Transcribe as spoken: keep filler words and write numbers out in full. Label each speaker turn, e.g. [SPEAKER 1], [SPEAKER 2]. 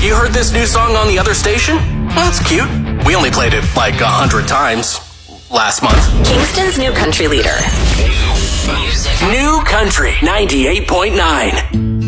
[SPEAKER 1] you heard this new song on the other station? Well, that's cute. We only played it like a hundred times last month.
[SPEAKER 2] Kingston's new country leader.
[SPEAKER 1] New Country ninety-eight point nine.